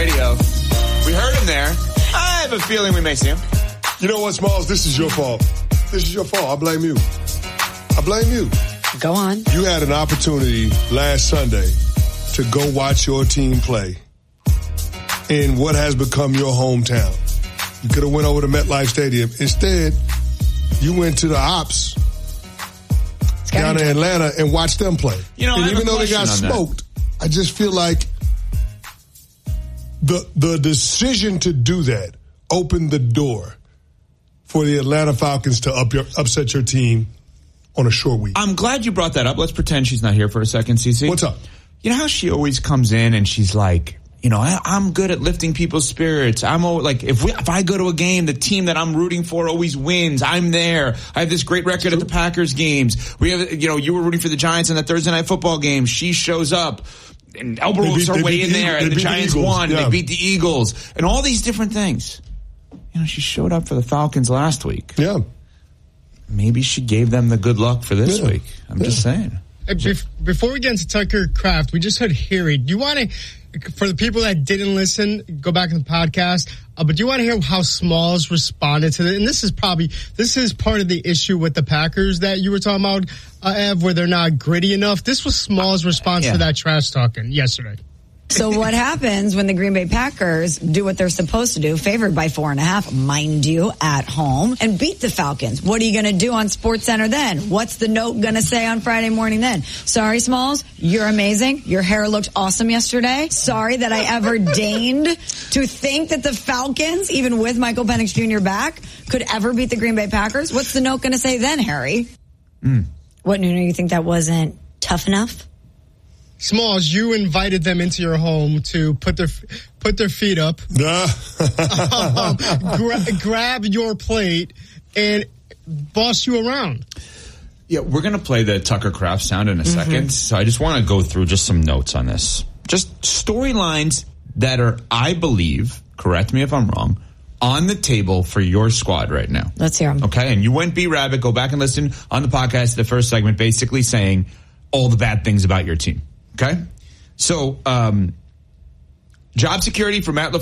radio. We heard him there. I have a feeling we may see him. You know what, Smalls? This is your fault. This is your fault. I blame you. Go on. You had an opportunity last Sunday to go watch your team play in what has become your hometown. You could have went over to MetLife Stadium. Instead, you went to the Ops down in Atlanta and watched them play. You know, and even though they got smoked, I just feel like the decision to do that opened the door for the Atlanta Falcons to upset your team on a short week. I'm glad you brought that up. Let's pretend she's not here for a second, CeCe. What's up? You know how she always comes in and she's like, you know, I'm good at lifting people's spirits. I'm like, if I go to a game, the team that I'm rooting for always wins. I'm there. I have this great record at the Packers games. We have, you know, you were rooting for the Giants in the Thursday night football game. She shows up and elbow works her way in there, and the Giants won. Yeah. They beat the Eagles and all these different things. You know, she showed up for the Falcons last week. Yeah. Maybe she gave them the good luck for this week. I'm just saying. Before we get into Tucker Kraft, we just heard Harry. Do you want to, for the people that didn't listen, go back in the podcast, but do you want to hear how Smalls responded to it? And this is part of the issue with the Packers that you were talking about, Ev, where they're not gritty enough. This was Smalls' response to that trash talking yesterday. So what happens when the Green Bay Packers do what they're supposed to do, favored by 4.5, mind you, at home, and beat the Falcons? What are you going to do on SportsCenter then? What's the note going to say on Friday morning then? Sorry, Smalls, you're amazing. Your hair looked awesome yesterday. Sorry that I ever deigned to think that the Falcons, even with Michael Penix Jr. back, could ever beat the Green Bay Packers. What's the note going to say then, Harry? What, Nuno, you think that wasn't tough enough? Smalls, you invited them into your home to put their feet up, grab your plate, and boss you around. Yeah, we're going to play the Tucker Kraft sound in a second, so I just want to go through just some notes on this. Just storylines that are, I believe, correct me if I'm wrong, on the table for your squad right now. Let's hear them. Okay, and you went B-Rabbit, go back and listen on the podcast, the first segment, basically saying all the bad things about your team. Okay? So, job security for Matt LaFleur.